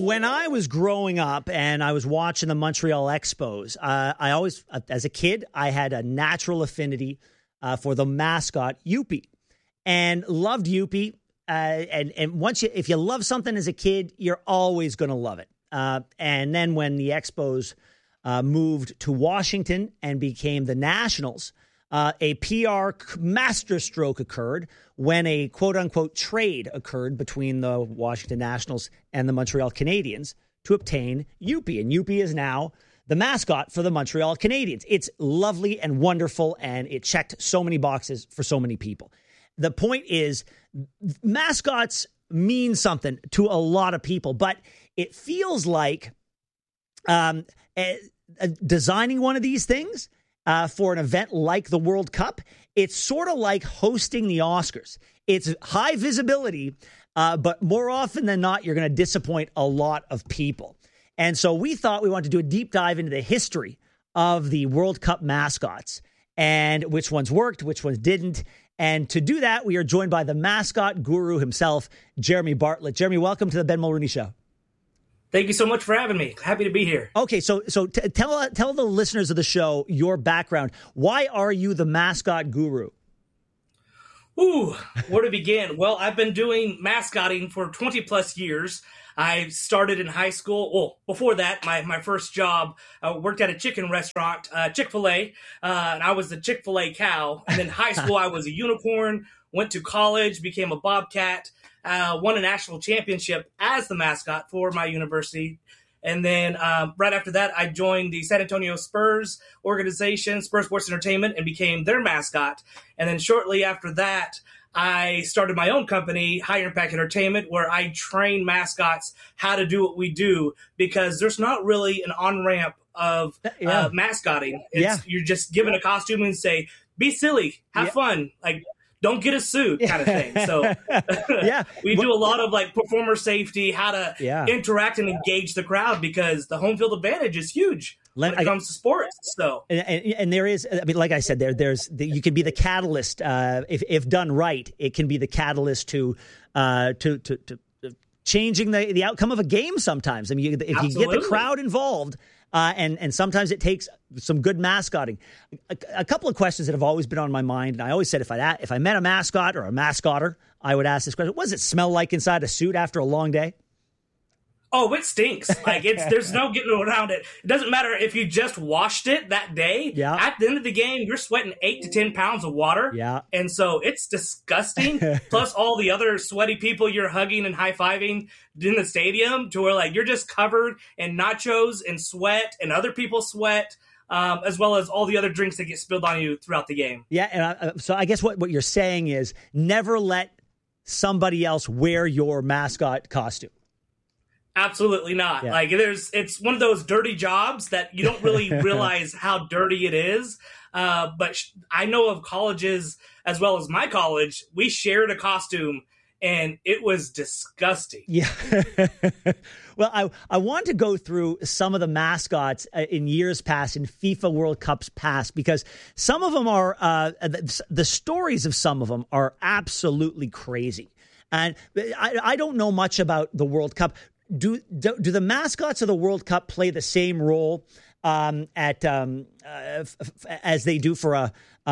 when I was growing up and I was watching the Montreal Expos, I always, as a kid, I had a natural affinity for the mascot, Youppi, and loved Youppi. And once if you love something as a kid, you're always going to love it. And then when the Expos moved to Washington and became the Nationals, a PR masterstroke occurred when a quote-unquote trade occurred between the Washington Nationals and the Montreal Canadiens to obtain Youppi. And Youppi is now the mascot for the Montreal Canadiens. It's lovely and wonderful, and it checked so many boxes for so many people. The point is, mascots mean something to a lot of people, but it feels like designing one of these things for an event like the World Cup, it's sort of like hosting the Oscars. It's high visibility, but more often than not, you're going to disappoint a lot of people. And so we thought we wanted to do a deep dive into the history of the World Cup mascots and which ones worked, which ones didn't. And to do that, we are joined by the mascot guru himself, Jeremy Bartlett. Jeremy, welcome to the Ben Mulrooney Show. Thank you so much for having me. Happy to be here. Okay, so tell the listeners of the show your background. Why are you the mascot guru? Ooh, where to begin? Well, I've been doing mascotting for 20 plus years. I started in high school. Well, before that, my first job, I worked at a chicken restaurant, Chick-fil-A, and I was the Chick-fil-A cow. And in high school, I was a unicorn, went to college, became a bobcat, won a national championship as the mascot for my university. And then right after that, I joined the San Antonio Spurs organization, Spurs Sports Entertainment, and became their mascot. And then shortly after that, I started my own company, High Impact Entertainment, where I train mascots how to do what we do, because there's not really an on-ramp of mascotting. You're just given a costume and say, be silly, have fun, like, don't get a suit kind of thing. So we do a lot of like performer safety, how to interact and engage the crowd, because the home field advantage is huge when it comes to sports. So and there is, I mean, like I said, you can be the catalyst if done right. It can be the catalyst to changing the outcome of a game. Sometimes, I mean, if you get the crowd involved. And sometimes it takes some good mascotting. A couple of questions that have always been on my mind, and I always said if I met a mascot or a mascotter, I would ask this question: what does it smell like inside a suit after a long day? Oh, it stinks. Like there's no getting around it. It doesn't matter if you just washed it that day. Yeah. At the end of the game, you're sweating 8 to 10 pounds of water. Yeah. And so it's disgusting. Plus all the other sweaty people you're hugging and high-fiving in the stadium, to where like you're just covered in nachos and sweat and other people's sweat. As well as all the other drinks that get spilled on you throughout the game. Yeah, and so I guess what you're saying is never let somebody else wear your mascot costume. Absolutely not. Yeah. Like it's one of those dirty jobs that you don't really realize how dirty it is. But I know of colleges, as well as my college, we shared a costume, and it was disgusting. Yeah. Well, I want to go through some of the mascots in years past, in FIFA World Cups past, because some of them are, the stories of some of them are absolutely crazy. And I don't know much about the World Cup. Do the mascots of the World Cup play the same role as they do for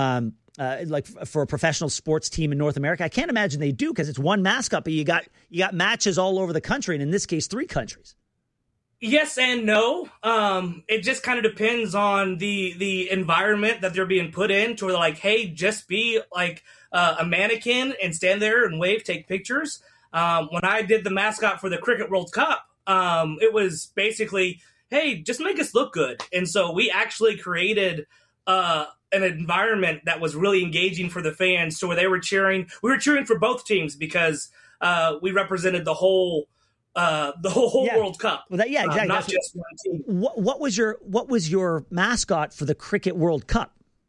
for a professional sports team in North America? I can't imagine they do, because it's one mascot, but you got matches all over the country, and in this case, 3 countries. Yes and no. It just kind of depends on the environment that they're being put in, to where they're like, hey, just be like a mannequin and stand there and wave, take pictures. When I did the mascot for the Cricket World Cup, it was basically, hey, just make us look good. And so we actually created an environment that was really engaging for the fans, to where they were cheering. We were cheering for both teams, because we represented the whole World Cup. Well, exactly. Not just one team. What was your mascot for the Cricket World Cup?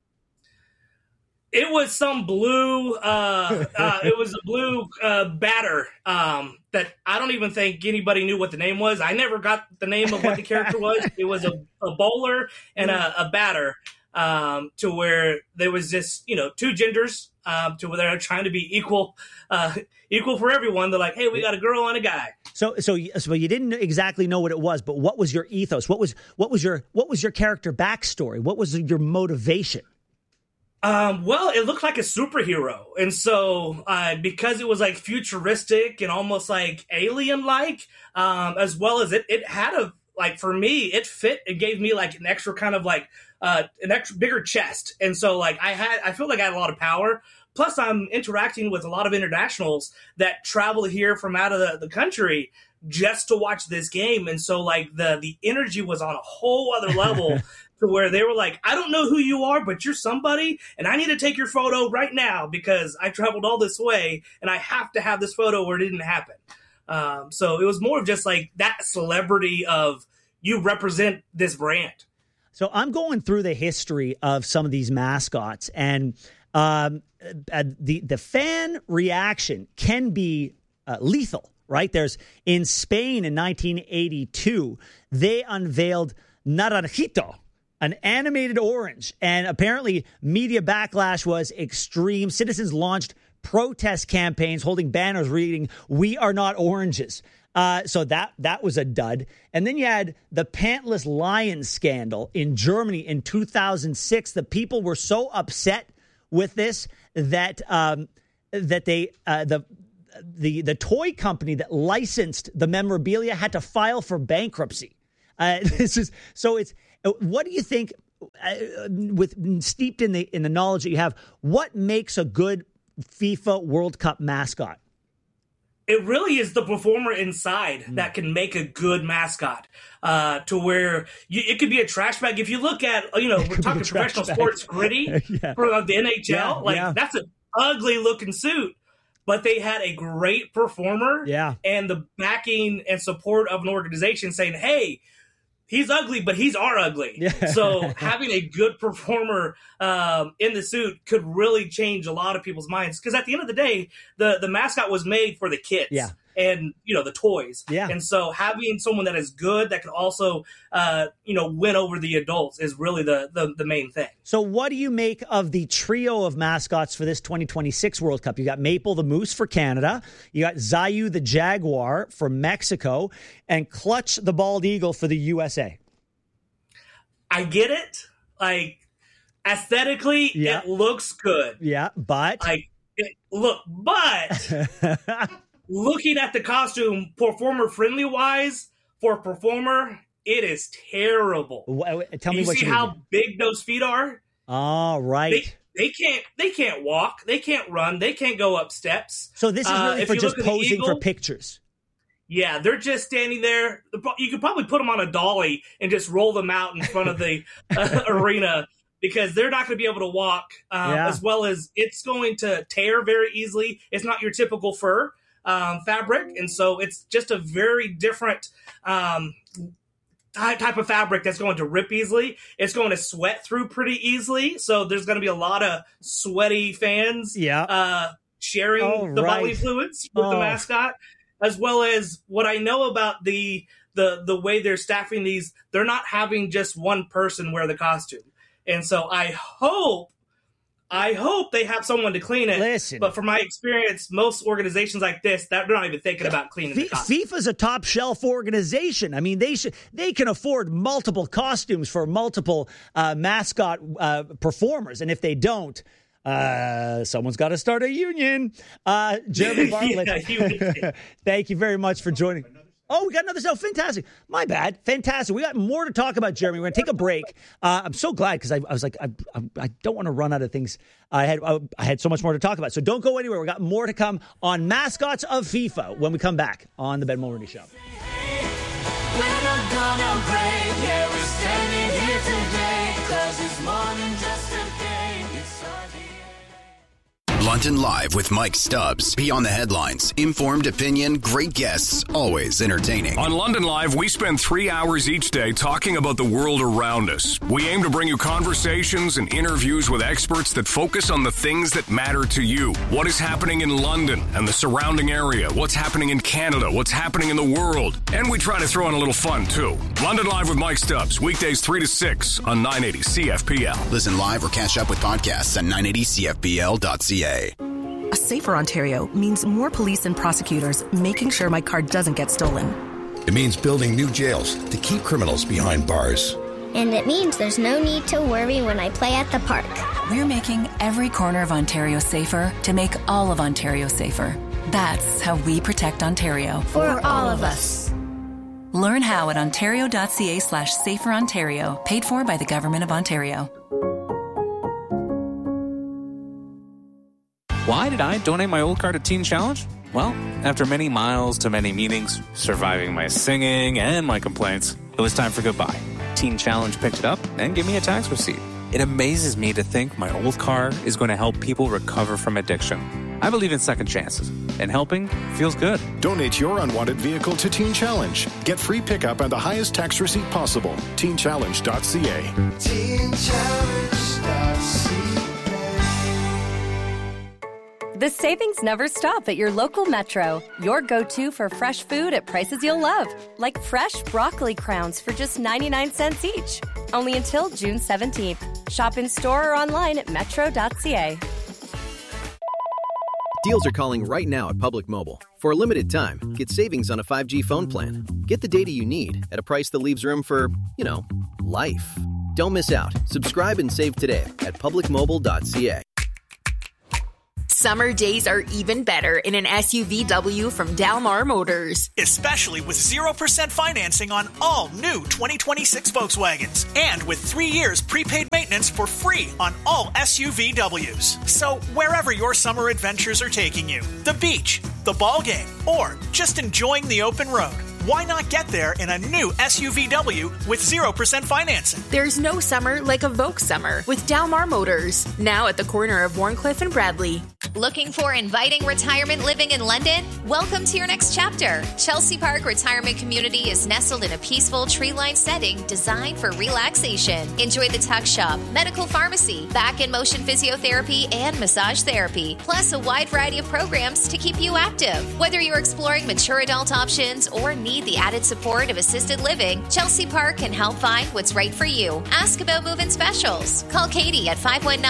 It was some blue. It was a blue batter that I don't even think anybody knew what the name was. I never got the name of what the character was. It was a bowler and a batter, to where there was just 2 genders to where they're trying to be equal for everyone. They're like, hey, we got a girl and a guy. So you didn't exactly know what it was, but what was your ethos? What was your character backstory? What was your motivation? Well, it looked like a superhero. And so, because it was like futuristic and almost like alien-like, as well as it had for me, it fit, it gave me like an extra kind of like, an extra bigger chest. And so like I feel like I had a lot of power. Plus I'm interacting with a lot of internationals that travel here from out of the country just to watch this game. And so like the energy was on a whole other level to where they were like, I don't know who you are, but you're somebody, and I need to take your photo right now because I traveled all this way and I have to have this photo or it didn't happen. So it was more of just like that celebrity of you represent this brand. So I'm going through the history of some of these mascots, and the fan reaction can be lethal, right? There's in Spain in 1982, they unveiled Naranjito, an animated orange, and apparently media backlash was extreme. Citizens launched protest campaigns holding banners reading, "We are not oranges." So that was a dud. And then you had the pantless lion scandal in Germany in 2006. The people were so upset with this that the toy company that licensed the memorabilia had to file for bankruptcy. What do you think, with steeped in the knowledge that you have, what makes a good FIFA World Cup mascot? It really is the performer inside that can make a good mascot, to where it could be a trash bag. If you look at, we're talking professional sports Gritty for the NHL, that's an ugly looking suit, but they had a great performer and the backing and support of an organization saying, hey, he's ugly, but he's our ugly. Yeah. So having a good performer in the suit could really change a lot of people's minds. Because at the end of the day, the mascot was made for the kids and, the toys. Yeah. And so having someone that is good that can also, win over the adults is really the main thing. So what do you make of the trio of mascots for this 2026 World Cup? You got Maple the Moose for Canada. You got Zayu the Jaguar for Mexico, and Clutch the Bald Eagle for the USA. I get it. Like, aesthetically, it looks good. Yeah, but looking at the costume, performer friendly wise, for a performer, it is terrible. Tell me what you see how big those feet are? Oh, right. They can't walk. They can't run. They can't go up steps. So this is really for just posing for pictures. Yeah, they're just standing there. You could probably put them on a dolly and just roll them out in front of the arena, because they're not going to be able to walk, as well as it's going to tear very easily. It's not your typical fur fabric, and so it's just a very different type of fabric that's going to rip easily. It's going to sweat through pretty easily, so there's going to be a lot of sweaty fans sharing the bodily fluids with the mascot. As well as what I know about the way they're staffing these, they're not having just one person wear the costume. And so I hope they have someone to clean it. Listen, but from my experience, most organizations like this, they're not even thinking about cleaning the costume. FIFA's a top shelf organization. I mean, they can afford multiple costumes for multiple mascot performers. And if they don't, someone's got to start a union. Jeremy Bartlett, thank you very much for joining. Oh, we got another show. Fantastic. My bad. Fantastic. We got more to talk about, Jeremy. We're going to take a break. I'm so glad, because I was like, I don't want to run out of things. I had so much more to talk about. So don't go anywhere. We got more to come on mascots of FIFA when we come back on the Ben Mulroney Show. We're not gonna break. Yeah, we're standing here today, 'cause it's more than just a game. It's our London Live with Mike Stubbs. Beyond the headlines, informed opinion, great guests, always entertaining. On London Live, we spend 3 hours each day talking about the world around us. We aim to bring you conversations and interviews with experts that focus on the things that matter to you. What is happening in London and the surrounding area? What's happening in Canada? What's happening in the world? And we try to throw in a little fun, too. London Live with Mike Stubbs, weekdays 3 to 6 on 980 CFPL. Listen live or catch up with podcasts at 980CFPL.ca. SaferOntario.ca. A safer Ontario means more police and prosecutors making sure my car doesn't get stolen. It means building new jails to keep criminals behind bars. And it means there's no need to worry when I play at the park. We're making every corner of Ontario safer to make all of Ontario safer. That's how we protect Ontario. For all of us. Learn how at ontario.ca/saferontario, paid for by the Government of Ontario. Why did I donate my old car to Teen Challenge? Well, after many miles to many meetings, surviving my singing and my complaints, it was time for goodbye. Teen Challenge picked it up and gave me a tax receipt. It amazes me to think my old car is going to help people recover from addiction. I believe in second chances, and helping feels good. Donate your unwanted vehicle to Teen Challenge. Get free pickup and the highest tax receipt possible. TeenChallenge.ca. TeenChallenge.ca. The savings never stop at your local Metro. Your go-to for fresh food at prices you'll love. Like fresh broccoli crowns for just 99 cents each. Only until June 17th. Shop in store or online at metro.ca. Deals are calling right now at Public Mobile. For a limited time, get savings on a 5G phone plan. Get the data you need at a price that leaves room for, life. Don't miss out. Subscribe and save today at publicmobile.ca. Summer days are even better in an SUVW from Dalmar Motors. Especially with 0% financing on all new 2026 Volkswagens. And with 3 years prepaid maintenance for free on all SUVWs. So wherever your summer adventures are taking you, the beach, the ball game, or just enjoying the open road, why not get there in a new SUVW with 0% financing? There's no summer like a Volks summer with Dalmar Motors. Now at the corner of Warncliffe and Bradley. Looking for inviting retirement living in London? Welcome to your next chapter. Chelsea Park Retirement Community is nestled in a peaceful tree-lined setting designed for relaxation. Enjoy the tuck shop, medical pharmacy, back and motion physiotherapy, and massage therapy, plus a wide variety of programs to keep you active. Whether you're exploring mature adult options or need the added support of assisted living, Chelsea Park can help find what's right for you. Ask about move-in specials. Call Katie at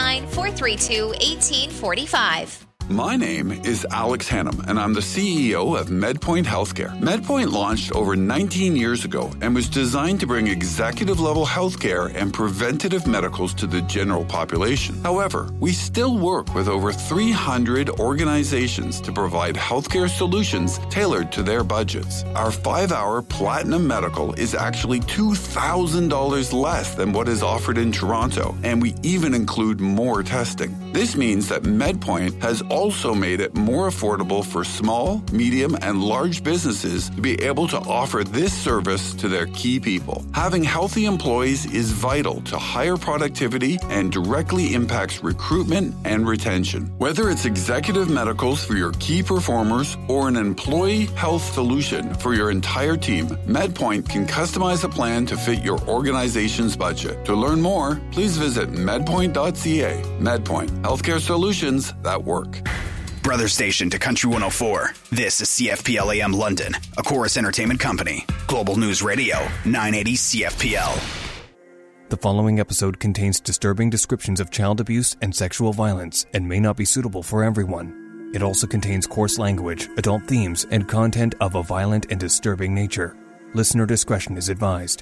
519-432-1845. My name is Alex Hannum, and I'm the CEO of MedPoint Healthcare. MedPoint launched over 19 years ago and was designed to bring executive-level healthcare and preventative medicals to the general population. However, we still work with over 300 organizations to provide healthcare solutions tailored to their budgets. Our 5-hour Platinum Medical is actually $2,000 less than what is offered in Toronto, and we even include more testing. This means that MedPoint has also made it more affordable for small, medium, and large businesses to be able to offer this service to their key people. Having healthy employees is vital to higher productivity and directly impacts recruitment and retention. Whether it's executive medicals for your key performers or an employee health solution for your entire team, MedPoint can customize a plan to fit your organization's budget. To learn more, please visit medpoint.ca. MedPoint, healthcare solutions that work. Brother station to Country 104. This is CFPL AM London, a Chorus Entertainment company. Global News Radio, 980 CFPL. The following episode contains disturbing descriptions of child abuse and sexual violence and may not be suitable for everyone. It also contains coarse language, adult themes, and content of a violent and disturbing nature. Listener discretion is advised.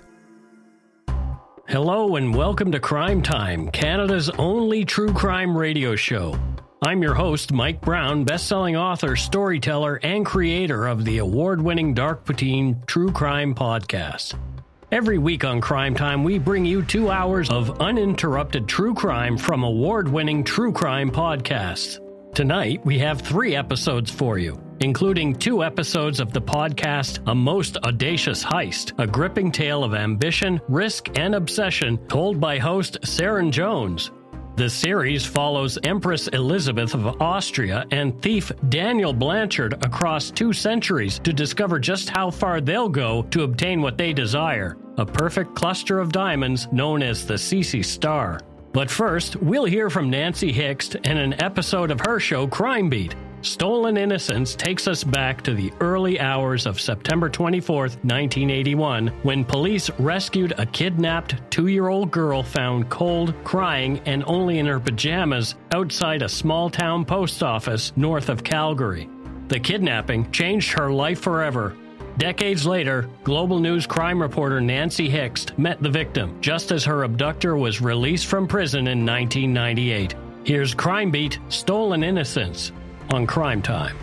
Hello and welcome to Crime Time, Canada's only true crime radio show. I'm your host, Mike Brown, best-selling author, storyteller, and creator of the award-winning Dark Poutine True Crime Podcast. Every week on Crime Time, we bring you 2 hours of uninterrupted true crime from award-winning true crime podcasts. Tonight, we have 3 episodes for you, including 2 episodes of the podcast A Most Audacious Heist, a gripping tale of ambition, risk, and obsession told by host Saren Jones. The series follows Empress Elizabeth of Austria and thief Daniel Blanchard across 2 centuries to discover just how far they'll go to obtain what they desire, a perfect cluster of diamonds known as the Cece Star. But first, we'll hear from Nancy Hixt in an episode of her show Crime Beat. Stolen Innocence takes us back to the early hours of September 24th, 1981, when police rescued a kidnapped 2-year-old girl found cold, crying, and only in her pajamas outside a small-town post office north of Calgary. The kidnapping changed her life forever. Decades later, Global News crime reporter Nancy Hixt met the victim just as her abductor was released from prison in 1998. Here's Crime Beat, Stolen Innocence on Crime Time.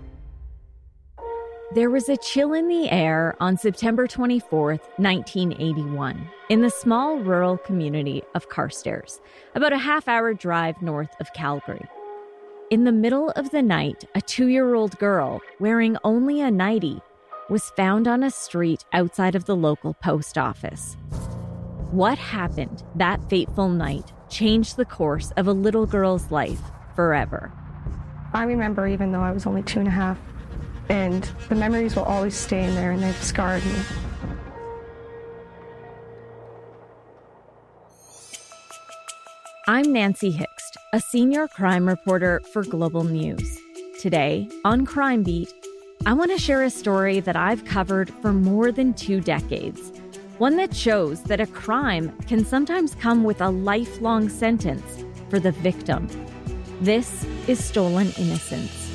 There was a chill in the air on September 24th, 1981, in the small rural community of Carstairs, about a half-hour drive north of Calgary. In the middle of the night, a 2-year-old girl, wearing only a nightie, was found on a street outside of the local post office. What happened that fateful night changed the course of a little girl's life forever. I remember, even though I was only 2.5, and the memories will always stay in there, and they've scarred me. I'm Nancy Hixt, a senior crime reporter for Global News. Today, on Crime Beat, I want to share a story that I've covered for more than 2 decades. One that shows that a crime can sometimes come with a lifelong sentence for the victim. This is Stolen Innocence.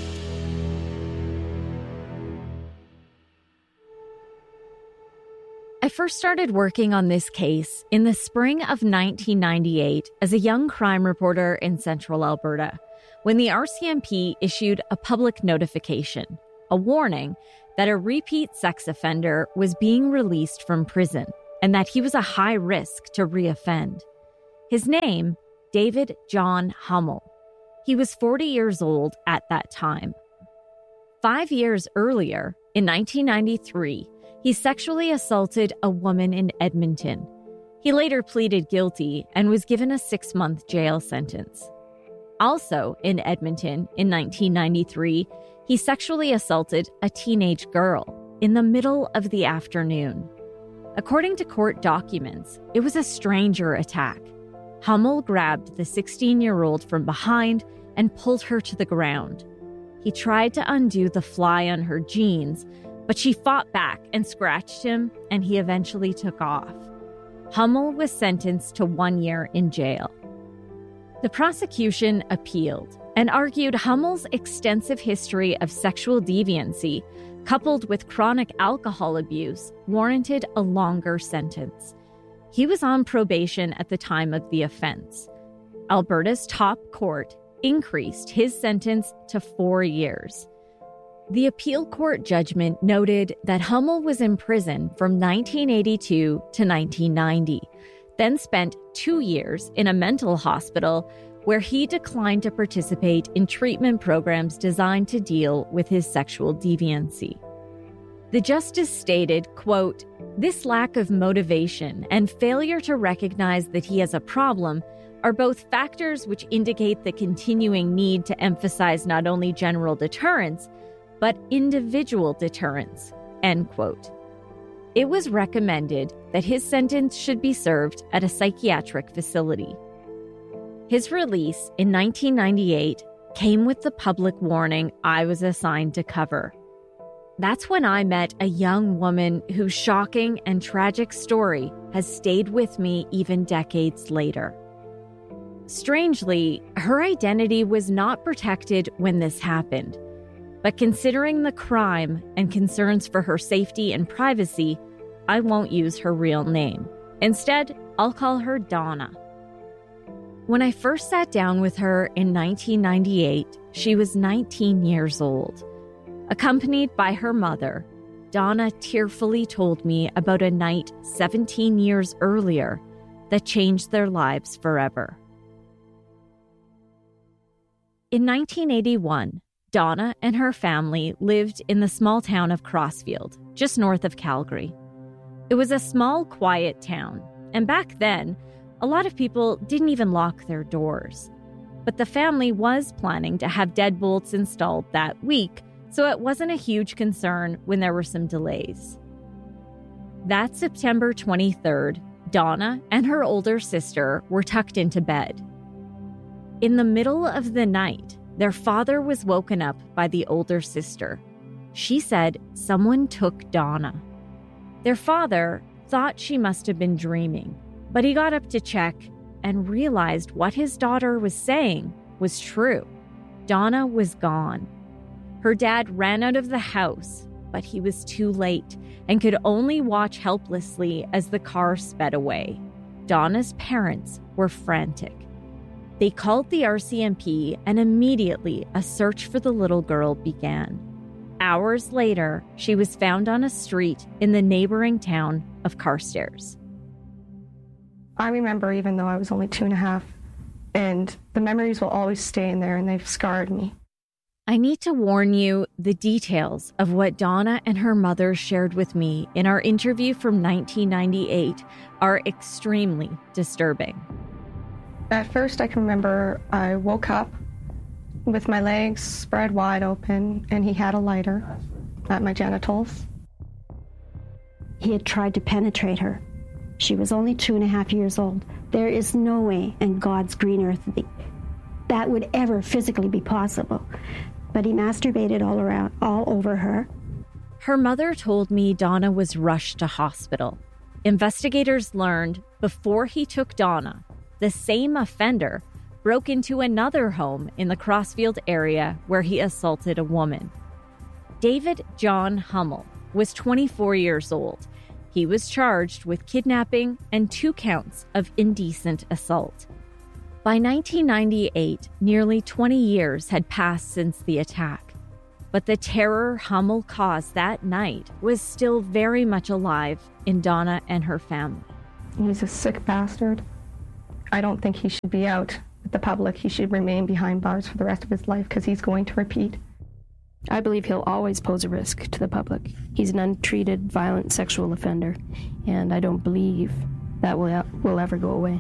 I first started working on this case in the spring of 1998 as a young crime reporter in central Alberta, when the RCMP issued a public notification, a warning that a repeat sex offender was being released from prison and that he was a high risk to reoffend. His name, David John Hummel. He was 40 years old at that time. 5 years earlier, in 1993, he sexually assaulted a woman in Edmonton. He later pleaded guilty and was given a 6-month jail sentence. Also in Edmonton in 1993, he sexually assaulted a teenage girl in the middle of the afternoon. According to court documents, it was a stranger attack. Hummel grabbed the 16-year-old from behind and pulled her to the ground. He tried to undo the fly on her jeans, but she fought back and scratched him, and he eventually took off. Hummel was sentenced to 1 year in jail. The prosecution appealed and argued Hummel's extensive history of sexual deviancy, coupled with chronic alcohol abuse, warranted a longer sentence. He was on probation at the time of the offense. Alberta's top court increased his sentence to 4 years. The appeal court judgment noted that Hummel was in prison from 1982 to 1990, then spent 2 years in a mental hospital where he declined to participate in treatment programs designed to deal with his sexual deviancy. The justice stated, quote, "This lack of motivation and failure to recognize that he has a problem are both factors which indicate the continuing need to emphasize not only general deterrence, but individual deterrence," end quote. It was recommended that his sentence should be served at a psychiatric facility. His release in 1998 came with the public warning I was assigned to cover. That's when I met a young woman whose shocking and tragic story has stayed with me even decades later. Strangely, her identity was not protected when this happened. But considering the crime and concerns for her safety and privacy, I won't use her real name. Instead, I'll call her Donna. When I first sat down with her in 1998, she was 19 years old. Accompanied by her mother, Donna tearfully told me about a night 17 years earlier that changed their lives forever. In 1981, Donna and her family lived in the small town of Crossfield, just north of Calgary. It was a small, quiet town, and back then, a lot of people didn't even lock their doors. But the family was planning to have deadbolts installed that week, so it wasn't a huge concern when there were some delays. That September 23rd, Donna and her older sister were tucked into bed. In the middle of the night, their father was woken up by the older sister. She said someone took Donna. Their father thought she must have been dreaming, but he got up to check and realized what his daughter was saying was true. Donna was gone. Her dad ran out of the house, but he was too late and could only watch helplessly as the car sped away. Donna's parents were frantic. They called the RCMP, and immediately a search for the little girl began. Hours later, she was found on a street in the neighboring town of Carstairs. I remember, even though I was only 2.5, and the memories will always stay in there, and they've scarred me. I need to warn you, the details of what Donna and her mother shared with me in our interview from 1998 are extremely disturbing. At first, I can remember I woke up with my legs spread wide open, and he had a lighter at my genitals. He had tried to penetrate her. She was only 2.5 years old. There is no way in God's green earth that would ever physically be possible. But he masturbated all over her. Her mother told me Donna was rushed to hospital. Investigators learned before he took Donna, the same offender broke into another home in the Crossfield area where he assaulted a woman. David John Hummel was 24 years old. He was charged with kidnapping and 2 counts of indecent assault. By 1998, nearly 20 years had passed since the attack. But the terror Hummel caused that night was still very much alive in Donna and her family. He's a sick bastard. I don't think he should be out with the public. He should remain behind bars for the rest of his life because he's going to repeat. I believe he'll always pose a risk to the public. He's an untreated, violent sexual offender, and I don't believe that will ever go away.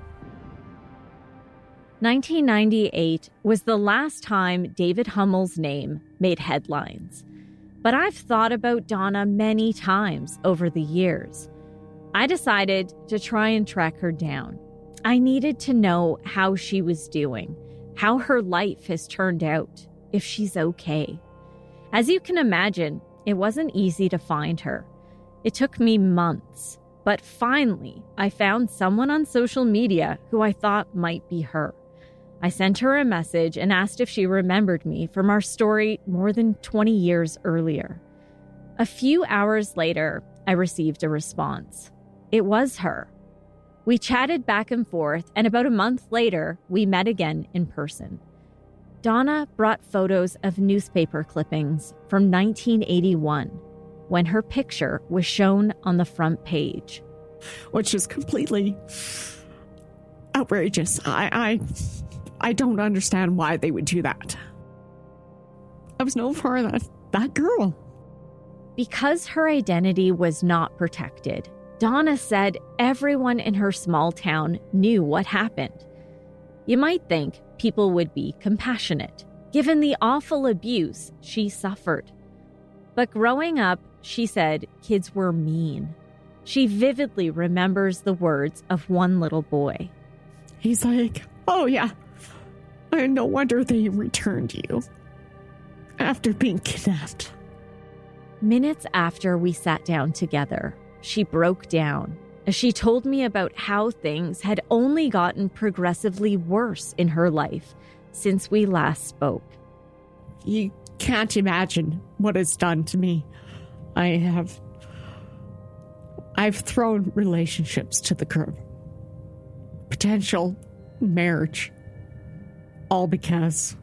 1998 was the last time David Hummel's name made headlines. But I've thought about Donna many times over the years. I decided to try and track her down. I needed to know how she was doing, how her life has turned out, if she's okay. As you can imagine, it wasn't easy to find her. It took me months, but finally, I found someone on social media who I thought might be her. I sent her a message and asked if she remembered me from our story more than 20 years earlier. A few hours later, I received a response. It was her. We chatted back and forth, and about a month later, we met again in person. Donna brought photos of newspaper clippings from 1981, when her picture was shown on the front page. Which is completely outrageous. I don't understand why they would do that. I was known for that girl. Because her identity was not protected, Donna said everyone in her small town knew what happened. You might think people would be compassionate, given the awful abuse she suffered. But growing up, she said kids were mean. She vividly remembers the words of one little boy. He's like, "Oh yeah, no wonder they returned you after being kidnapped." Minutes after we sat down together, she broke down as she told me about how things had only gotten progressively worse in her life since we last spoke. You can't imagine what it's done to me. I've thrown relationships to the curb. Potential marriage. All because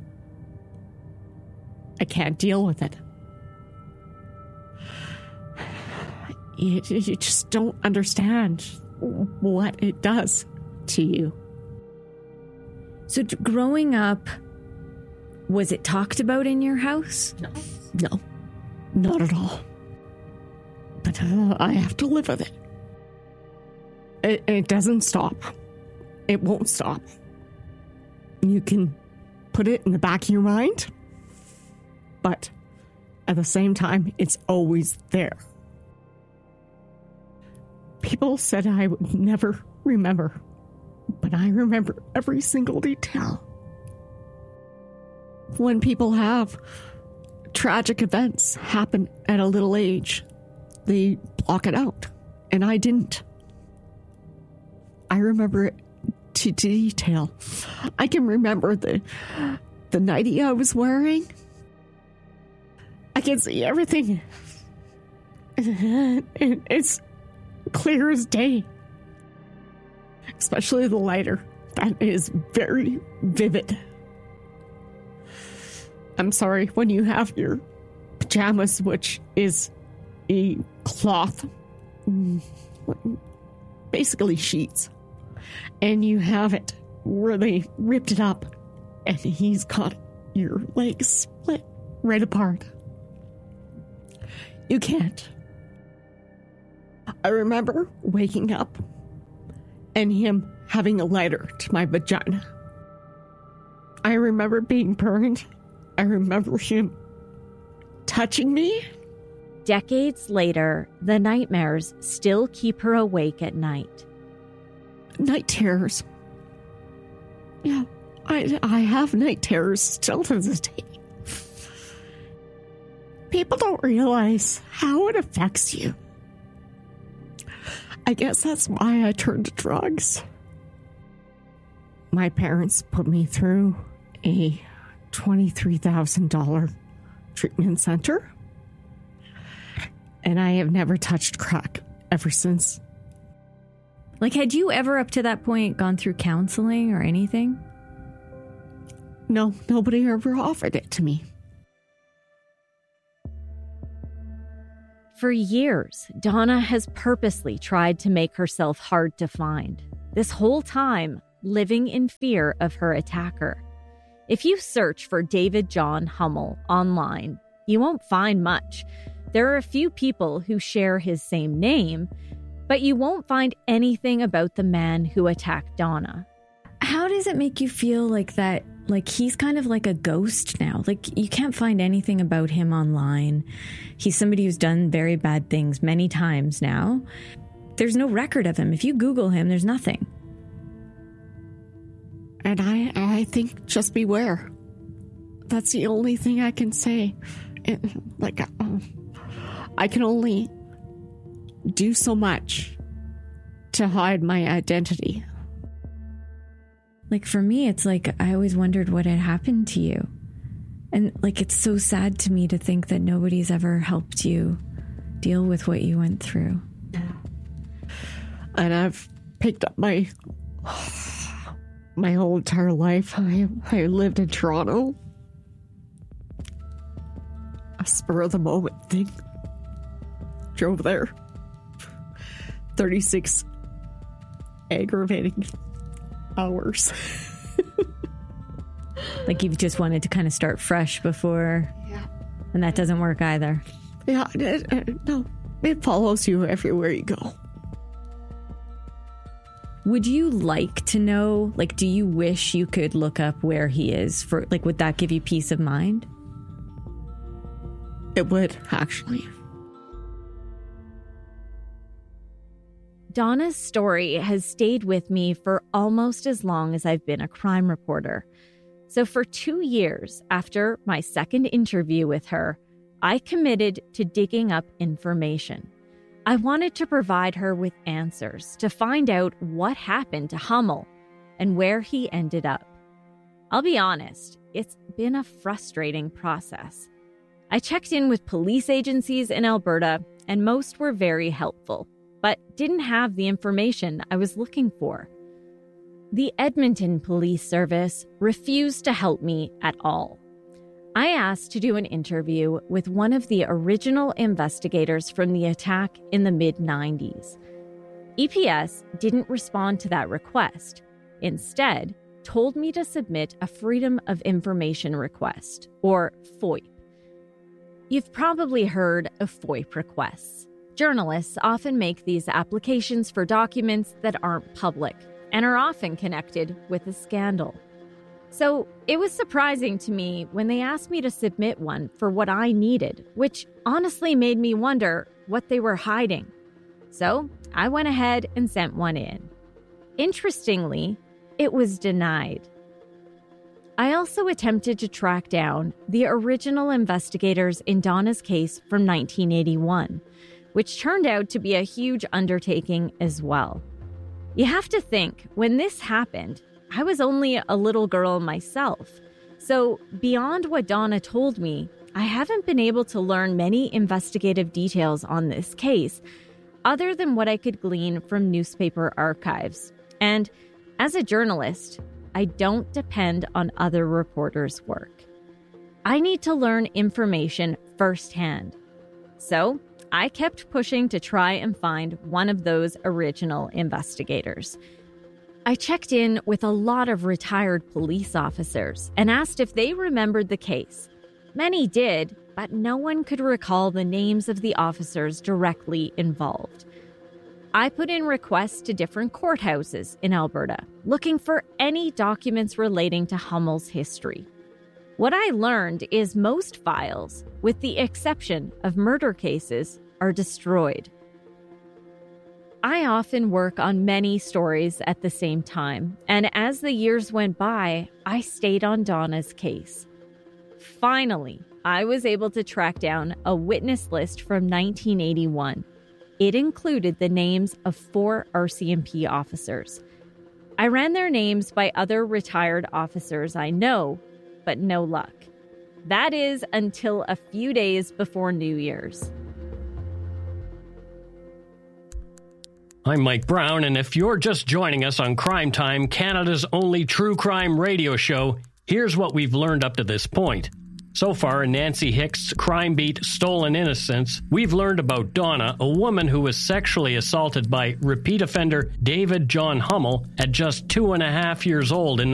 I can't deal with it. You just don't understand what it does to you. So growing up, was it talked about in your house? No, not at all. But I have to live with it. It doesn't stop. It won't stop. You can put it in the back of your mind, but at the same time, it's always there. People said I would never remember, but I remember every single detail. when people have tragic events happen at a little age, they block it out. And I didn't. I remember it to detail. I can remember the nightie I was wearing. I can see everything. It's clear as day. Especially the lighter. That is very vivid. I'm sorry, when you have your pajamas, which is a cloth, basically sheets, and you have it where they ripped it up, and he's got your legs split right apart. You can't. I remember waking up and him having a lighter to my vagina. I remember being burned. I remember him touching me. Decades later, the nightmares still keep her awake at night. Night terrors. Yeah, I have night terrors still to this day. People don't realize how it affects you. I guess that's why I turned to drugs. My parents put me through a $23,000 treatment center, and I have never touched crack ever since. Like, had you ever up to that point gone through counseling or anything? No, nobody ever offered it to me. For years, Donna has purposely tried to make herself hard to find. This whole time, living in fear of her attacker. If you search for David John Hummel online, you won't find much. There are a few people who share his same name, but you won't find anything about the man who attacked Donna. How does it make you feel like that? Like, he's kind of like a ghost now. Like, you can't find anything about him online. He's somebody who's done very bad things many times now. There's no record of him. If you Google him, there's nothing. And I think just beware. That's the only thing I can say. I can only do so much to hide my identity. Like, for me, it's like I always wondered what had happened to you. And, like, it's so sad to me to think that nobody's ever helped you deal with what you went through. And I've picked up my whole entire life. I lived in Toronto. A spur of the moment thing. Drove there. 36 aggravating hours. Like, you've just wanted to kind of start fresh before. Yeah. And that doesn't work either. Yeah, no. It follows you everywhere you go. Would you like to know, like, do you wish you could look up where he is? For, like, would that give you peace of mind? It would, actually. Donna's story has stayed with me for almost as long as I've been a crime reporter. So for 2 years after my second interview with her, I committed to digging up information. I wanted to provide her with answers to find out what happened to Hummel and where he ended up. I'll be honest, it's been a frustrating process. I checked in with police agencies in Alberta, and most were very helpful, but didn't have the information I was looking for. The Edmonton Police Service refused to help me at all. I asked to do an interview with one of the original investigators from the attack in the mid-90s. EPS didn't respond to that request. Instead, told me to submit a Freedom of Information request, or FOIP. You've probably heard of FOIP requests. Journalists often make these applications for documents that aren't public and are often connected with a scandal. So it was surprising to me when they asked me to submit one for what I needed, which honestly made me wonder what they were hiding. So I went ahead and sent one in. Interestingly, it was denied. I also attempted to track down the original investigators in Donna's case from 1981, which turned out to be a huge undertaking as well. You have to think, when this happened, I was only a little girl myself. So beyond what Donna told me, I haven't been able to learn many investigative details on this case, other than what I could glean from newspaper archives. And as a journalist, I don't depend on other reporters' work. I need to learn information firsthand. So I kept pushing to try and find one of those original investigators. I checked in with a lot of retired police officers and asked if they remembered the case. Many did, but no one could recall the names of the officers directly involved. I put in requests to different courthouses in Alberta, looking for any documents relating to Hummel's history. What I learned is most files, with the exception of murder cases, are destroyed. I often work on many stories at the same time, and as the years went by, I stayed on Donna's case. Finally, I was able to track down a witness list from 1981. It included the names of 4 RCMP officers. I ran their names by other retired officers I know, but no luck. That is until a few days before New Year's. I'm Mike Brown, and if you're just joining us on Crime Time, Canada's only true crime radio show, here's what we've learned up to this point. So far in Nancy Hick's Crime Beat Stolen Innocence, we've learned about Donna, a woman who was sexually assaulted by repeat offender David John Hummel at just 2.5 years old in